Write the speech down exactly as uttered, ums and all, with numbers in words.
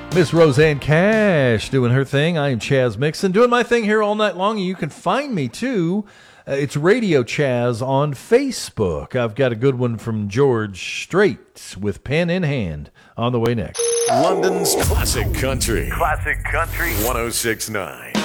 Miss Roseanne Cash doing her thing. I am Chaz Mixon doing my thing here all night long. You can find me too. Uh, it's Radio Chaz on Facebook. I've got a good one from George Strait with Pen in Hand on the way next. London's Classic Country. Classic Country. one oh six point nine.